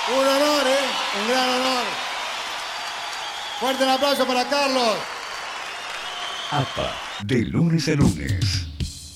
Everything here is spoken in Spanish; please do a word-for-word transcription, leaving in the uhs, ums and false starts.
Un honor, ¿eh? Un gran honor. Fuerte el aplauso para Carlos. A P A, de lunes a lunes.